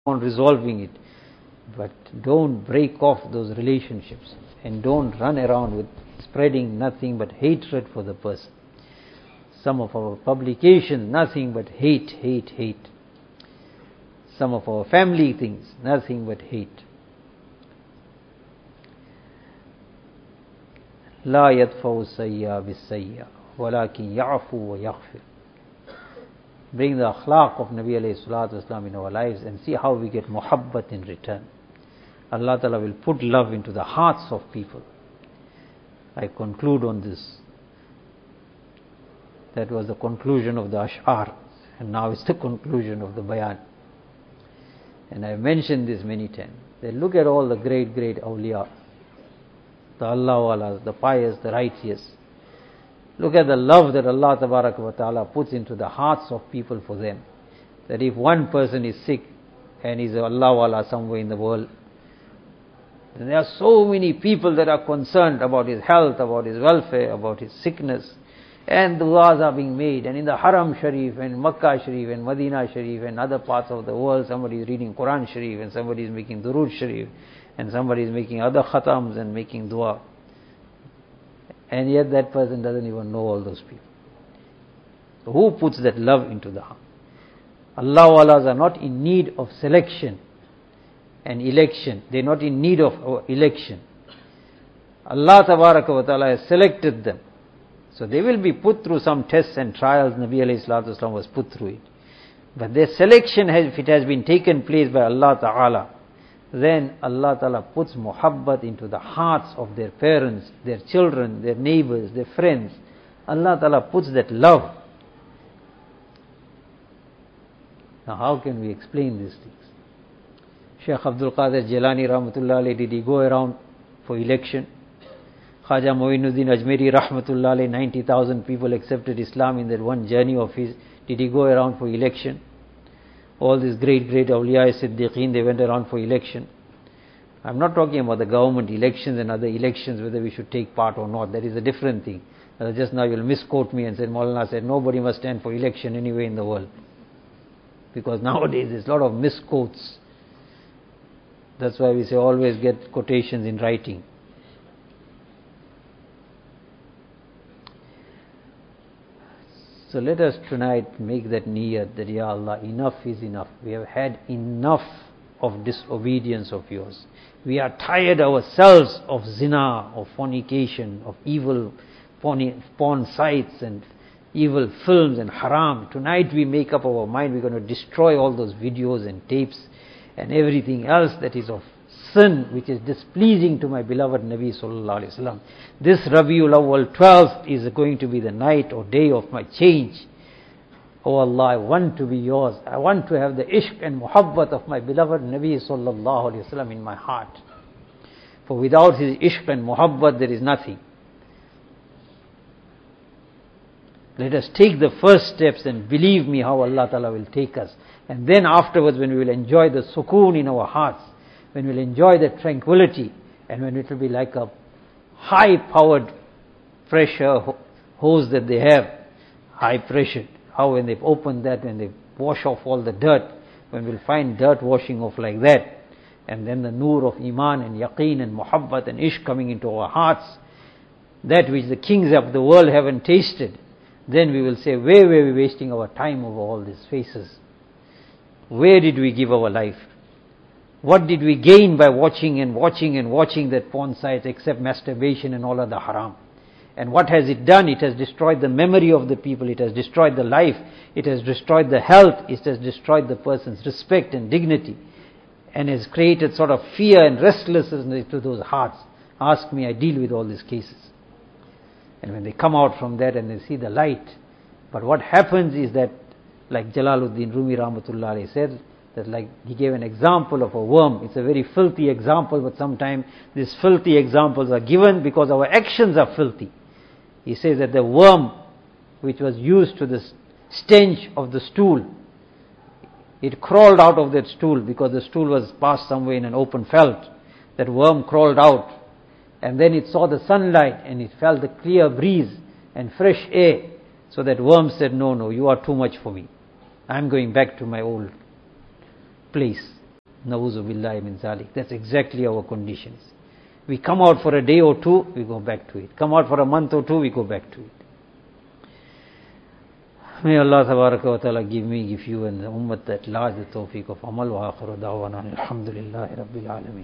on resolving it. But don't break off those relationships and don't run around with spreading nothing but hatred for the person. Some of our publications, nothing but hate, hate, hate. Some of our family things, nothing but hate. لا يدفع السيئة بالسيئة ولكن يعفو ويغفر. Bring the akhlaq of Nabi alayhi salatu wasalam in our lives and see how we get muhabbat in return. Allah Ta'ala will put love into the hearts of people. I conclude on this. That was the conclusion of the Ash'ar, and now it's the conclusion of the Bayan. And I've mentioned this many times. They look at all the great, great awliya, the Allah-walas, the pious, the righteous. Look at the love that Allah Ta'ala puts into the hearts of people for them. That if one person is sick and is a Allah-wala somewhere in the world, then there are so many people that are concerned about his health, about his welfare, about his sickness. And du'as are being made. And in the Haram Sharif and Makkah Sharif and Medina Sharif and other parts of the world, somebody is reading Quran Sharif and somebody is making Durood Sharif and somebody is making other khatams and making dua. And yet that person doesn't even know all those people. So who puts that love into the heart? Allah-walas are not in need of selection and election. They're not in need of election. Allah Ta'ala has selected them. So they will be put through some tests and trials. Nabi alayhi salatu wasalam was put through it. But their selection, if it has been taken place by Allah Ta'ala, then Allah Ta'ala puts muhabbat into the hearts of their parents, their children, their neighbors, their friends. Allah Ta'ala puts that love. Now how can we explain these things? Shaykh Abdul Qadir Jilani Rahmatullah alayhi, did he go around for election? Khaja Moinuddin Ajmeri Rahmatullah alayhi, 90,000 people accepted Islam in that one journey of his. Did he go around for election? All these great, great awliya siddiqeen, they went around for election. I'm not talking about the government elections and other elections, whether we should take part or not. That is a different thing. Just now you'll misquote me and say, Maulana said, nobody must stand for election anywhere in the world. Because nowadays there's a lot of misquotes. That's why we say always get quotations in writing. So let us tonight make that niyat that, Ya Allah, enough is enough. We have had enough of disobedience of yours. We are tired ourselves of zina, of fornication, of evil porn sites and evil films and haram. Tonight we make up our mind, we're going to destroy all those videos and tapes and everything else that is of sin, which is displeasing to my beloved Nabi Sallallahu Alaihi Wasallam. This Rabiul Awwal 12th is going to be the night or day of my change. Oh Allah, I want to be yours. I want to have the ishq and muhabbat of my beloved Nabi Sallallahu Alaihi Wasallam in my heart. For without his ishq and muhabbat there is nothing. Let us take the first steps and believe me how Allah Ta'ala will take us. And then afterwards, when we will enjoy the sukoon in our hearts, when we will enjoy the tranquility, and when it will be like a high-powered pressure hose that they have, high pressure, how when they've opened that, when they wash off all the dirt, when we'll find dirt washing off like that, and then the nur of iman and yaqeen and muhabbat and ishq coming into our hearts, that which the kings of the world haven't tasted, then we will say, where were we wasting our time over all these faces? Where did we give our life? What did we gain by watching that porn sites except masturbation and all other haram? And what has it done? It has destroyed the memory of the people. It has destroyed the life. It has destroyed the health. It has destroyed the person's respect and dignity. And has created sort of fear and restlessness to those hearts. Ask me, I deal with all these cases. And when they come out from that and they see the light. But what happens is that, like Jalaluddin Rumi Rahmatullah alayhi said, that like he gave an example of a worm. It's a very filthy example, but sometimes these filthy examples are given because our actions are filthy. He says that the worm which was used to the stench of the stool, it crawled out of that stool because the stool was passed somewhere in an open felt. That worm crawled out and then it saw the sunlight and it felt the clear breeze and fresh air. So that worm said, no, you are too much for me. I'm going back to my old place. Nauzu billahi min zalik. That's exactly our conditions. We come out for a day or two, we go back to it. Come out for a month or two, we go back to it. May Allah tabaraka wa ta'ala give me, give you and the ummah at large the tawfiq of amal wa akhiru da'wana alhamdulillahi rabbil alameen.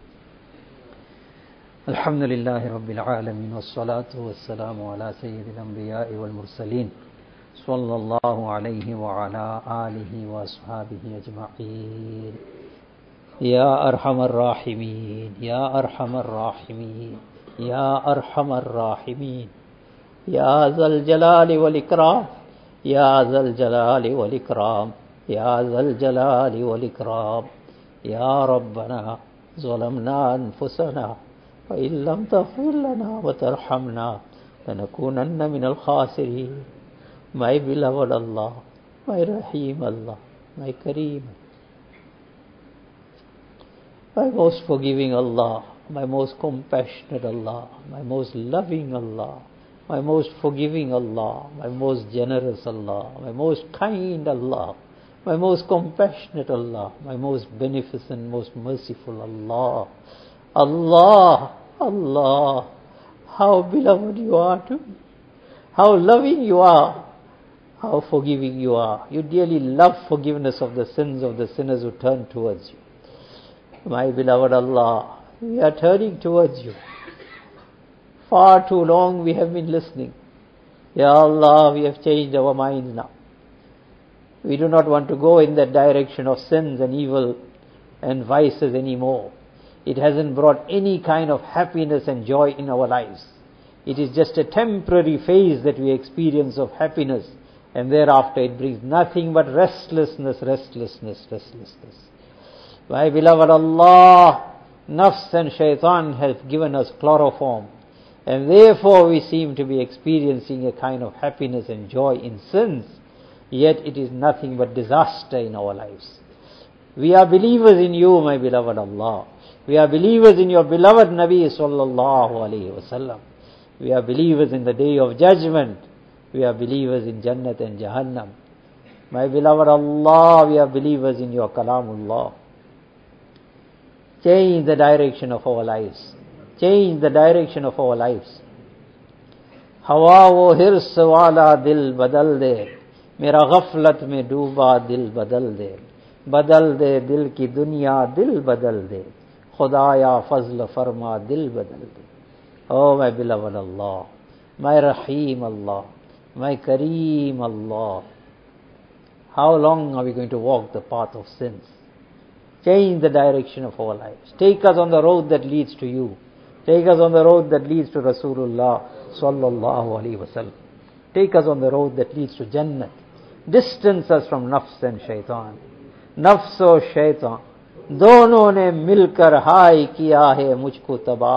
Alhamdulillahi rabbil alameen wassalatu wassalamu ala sayyidil anbiya'i wal mursaleen sallallahu alayhi wa ala alihi wa ashabihi ajma'een. Ya arhamar rahimin, ya arhamar rahimin, ya arhamar rahimin, ya zal jalali wal ikram, ya zal jalali wal ikram, ya zal jalali wal ikram. Ya Rabbana zalamna anfusana wa in lam taghfir lana wa tarhamna lanakunanna minal khasirin. My beloved Allah, my Rahim Allah, my Kareem, my most forgiving Allah, my most compassionate Allah, my most loving Allah, my most forgiving Allah, my most generous Allah, my most kind Allah, my most compassionate Allah, my most beneficent, most merciful Allah. Allah, Allah, how beloved you are to me, how loving you are, how forgiving you are. You dearly love forgiveness of the sins of the sinners who turn towards you. My beloved Allah, we are turning towards you. Far too long we have been listening. Ya Allah, we have changed our minds now. We do not want to go in that direction of sins and evil and vices anymore. It hasn't brought any kind of happiness and joy in our lives. It is just a temporary phase that we experience of happiness, and thereafter it brings nothing but restlessness. My beloved Allah, nafs and shaitan have given us chloroform, and therefore we seem to be experiencing a kind of happiness and joy in sins, yet it is nothing but disaster in our lives. We are believers in you, my beloved Allah. We are believers in your beloved Nabi sallallahu alayhi wasallam. We are believers in the day of judgment. We are believers in Jannat and Jahannam. My beloved Allah, we are believers in your Kalamullah. Change the direction of our lives. Change the direction of our lives. Hawa wo hirs wala dil badal de. Mera ghaflat mein dooba dil badal de. Badal de dil ki dunya dil badal de. Khudaya fazl farma dil badal de. Oh my beloved Allah, my Rahim Allah, my Kareem Allah. How long are we going to walk the path of sins? Change the direction of our lives. Take us on the road that leads to you. Take us on the road that leads to Rasulullah sallallahu alaihi wasallam. Take us on the road that leads to Jannat. Distance us from nafs and shaitan. Nafs और shaitan दोनों ने मिलकर हाय किया है मुझको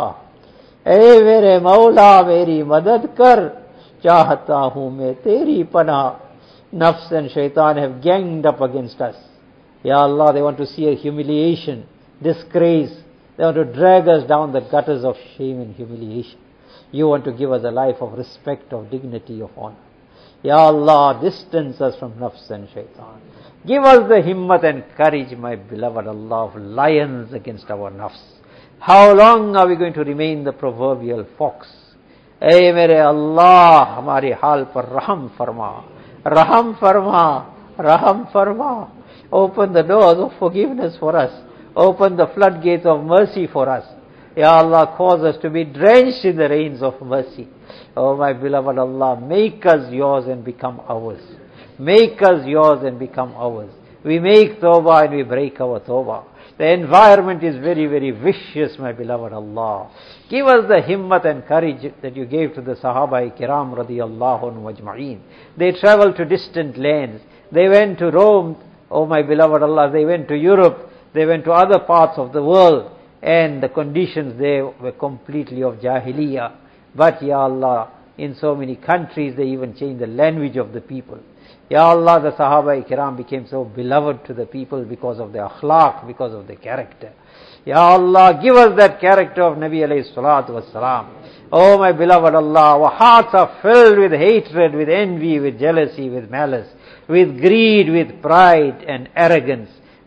तबाह. ए मेरे मौला मेरी मदद कर, चाहता हूँ मैं तेरी पनाह. Nafs and shaitan have ganged up against us. Ya Allah, they want to see a humiliation, disgrace. They want to drag us down the gutters of shame and humiliation. You want to give us a life of respect, of dignity, of honor. Ya Allah, distance us from nafs and shaitan. Give us the himmat and courage, my beloved Allah, of lions against our nafs. How long are we going to remain the proverbial fox? Hey, mere Allah, hamari hal par raham farma. Raham farma, raham farma. Open the doors of forgiveness for us. Open the floodgates of mercy for us. Ya Allah, cause us to be drenched in the rains of mercy. Oh my beloved Allah, make us yours and become ours. Make us yours and become ours. We make tawbah and we break our tawbah. The environment is very, very vicious, my beloved Allah. Give us the himmat and courage that you gave to the Sahaba Kiram radiyallahu anhu ajma'een. They traveled to distant lands. They went to Rome, oh my beloved Allah. They went to Europe. They went to other parts of the world. And the conditions there were completely of Jahiliyyah. But Ya Allah, in so many countries they even changed the language of the people. Ya Allah, the Sahaba Kiram became so beloved to the people because of their akhlaq, because of their character. Ya Allah, give us that character of Nabi alayhi salatu wassalam. Oh my beloved Allah, our hearts are filled with hatred, with envy, with jealousy, with malice, with greed, with pride and arrogance.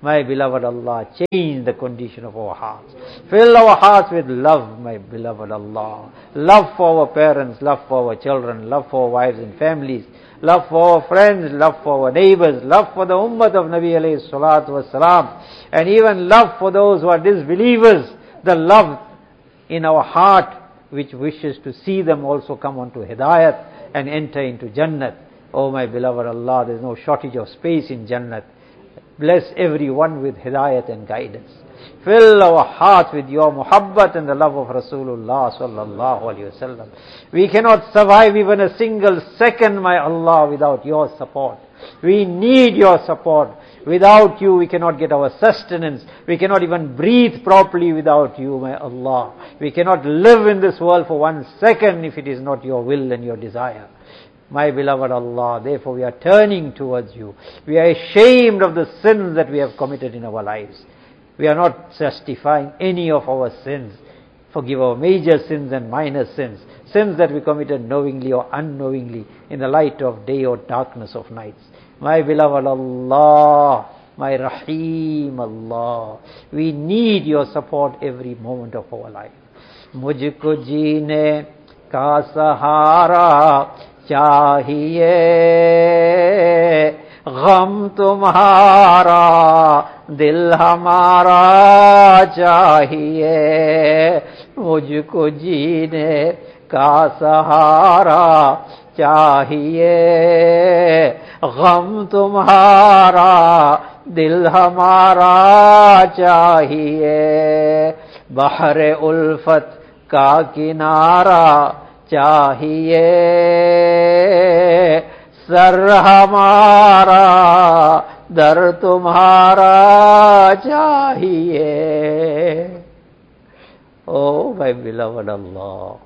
My beloved Allah, change the condition of our hearts. Fill our hearts with love, my beloved Allah. Love for our parents, love for our children, love for our wives and families, love for our friends, love for our neighbors, love for the ummah of Nabi alayhi salatu wasalam, and even love for those who are disbelievers, the love in our heart which wishes to see them also come onto Hidayat and enter into Jannat. Oh my beloved Allah, there is no shortage of space in Jannat. Bless everyone with Hidayat and guidance. Fill our hearts with your muhabbat and the love of Rasulullah sallallahu alaihi wasallam. We cannot survive even a single second, my Allah, without your support. We need your support. Without you, we cannot get our sustenance. We cannot even breathe properly without you, my Allah. We cannot live in this world for 1 second if it is not your will and your desire. My beloved Allah, therefore we are turning towards you. We are ashamed of the sins that we have committed in our lives. We are not justifying any of our sins. Forgive our major sins and minor sins. Sins that we committed knowingly or unknowingly in the light of day or darkness of nights. My beloved Allah, my Rahim Allah, we need your support every moment of our life. Mujhko jeene ka sahara chahiye, gham tumhara dil hamara chahiye. Mujhko jeene ka sahara चाहिए, गम तुम्हारा दिल हमारा चाहिए, बहरे उल्फत का किनारा चाहिए, sir हमारा दर तुम्हारा चाहिए. Oh my beloved Allah,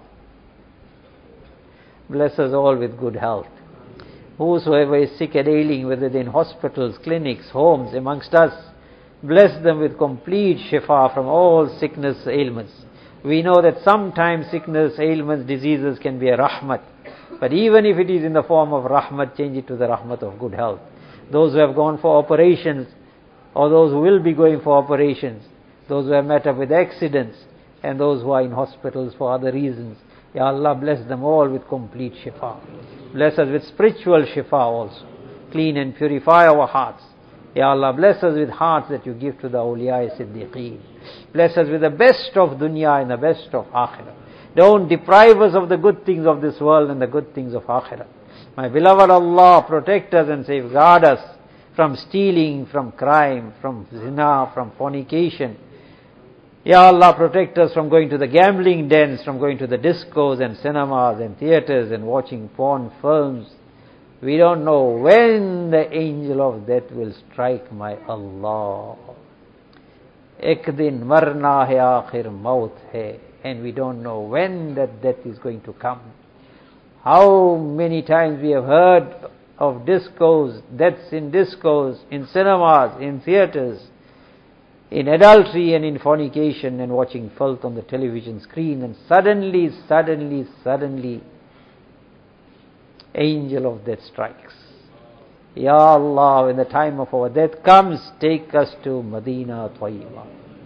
bless us all with good health. Whosoever is sick and ailing, whether in hospitals, clinics, homes, amongst us, bless them with complete shifa from all sickness, ailments. We know that sometimes sickness, ailments, diseases can be a rahmat. But even if it is in the form of rahmat, change it to the rahmat of good health. Those who have gone for operations, or those who will be going for operations, those who have met up with accidents, and those who are in hospitals for other reasons, Ya Allah, bless them all with complete shifa. Bless us with spiritual shifa also. Clean and purify our hearts. Ya Allah, bless us with hearts that you give to the awliya siddiqeen. Bless us with the best of dunya and the best of akhirah. Don't deprive us of the good things of this world and the good things of akhirah. My beloved Allah, protect us and safeguard us from stealing, from crime, from zina, from fornication. Ya Allah, protect us from going to the gambling dens, from going to the discos and cinemas and theaters and watching porn films. We don't know when the angel of death will strike, my Allah. Ek din marna hai, aakhir maut hai. And we don't know when that death is going to come. How many times we have heard of discos, deaths in discos, in cinemas, in theaters, in adultery and in fornication and watching filth on the television screen, and suddenly, angel of death strikes. Ya Allah, when the time of our death comes, take us to Medina Tayyiba.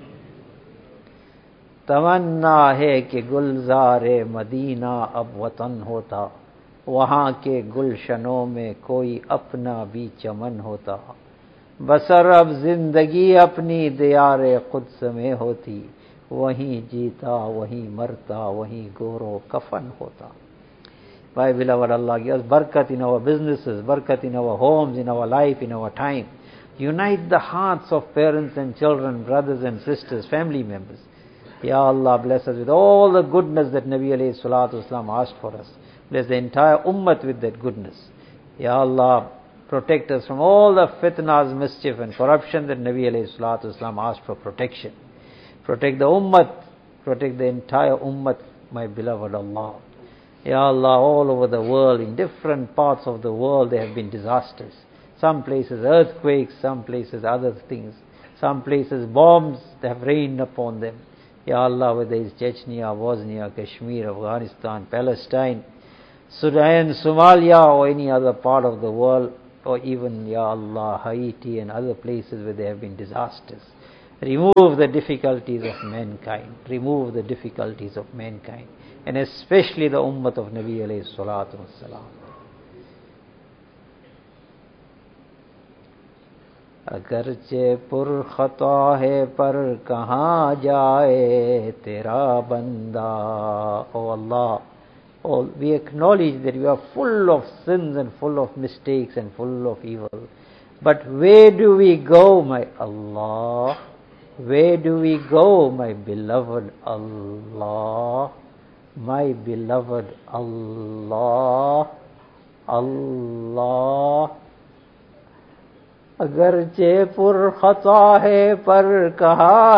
तमन्ना है कि गुलज़ारे Medina अब वतन होता, वहाँ के गुलशनों में कोई अपना भी चमन होता, बसर अब जिंदगी अपनी दियारे कुद्स में होती, वहीं जीता वहीं मरता वहीं गोरो कफन होता. My beloved Allah, give us barakat in our businesses, barakat in our homes, in our life, in our time. Unite the hearts of parents and children, brothers and sisters, family members. Ya Allah, bless us with all the goodness that Nabi alayhi salatu wasalam asked for us. Bless the entire ummah with that goodness. Ya Allah, protect us from all the fitnas, mischief and corruption that Nabi alayhi salatu wasalam asked for protection. Protect the ummah, protect the entire ummah, my beloved Allah. Ya Allah, all over the world, in different parts of the world, there have been disasters. Some places earthquakes, some places other things. Some places bombs have rained upon them. Ya Allah, whether it's Chechnya, Bosnia, Kashmir, Afghanistan, Palestine, Sudan, Somalia, or any other part of the world, or even, Ya Allah, Haiti and other places where there have been disasters. Remove the difficulties of mankind. Remove the difficulties of mankind. And especially the ummah of Nabi alayhi salatu wassalam. अगरचे पुर खता है पर कहाँ जाए तेरा बंदा. Oh Allah, oh, we acknowledge that we are full of sins and full of mistakes and full of evil. But where do we go, my Allah? Where do we go, my beloved Allah? My beloved Allah. Allah. अगरचे पुर खता है पर कहा